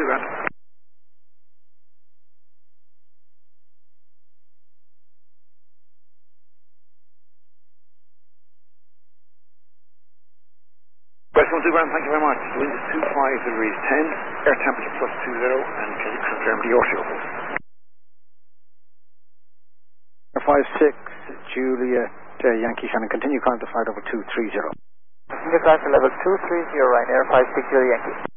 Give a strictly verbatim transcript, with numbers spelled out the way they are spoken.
grand. West one two grand, thank you very much. Wind is two five degrees ten, air temperature plus two zero, and can you confirm the O C O code? five six, Juliet, uh, Yankee Shannon, continue climb to flight over two three zero. Continue climb to level two three zero, Ryanair five six Juliet Yankee.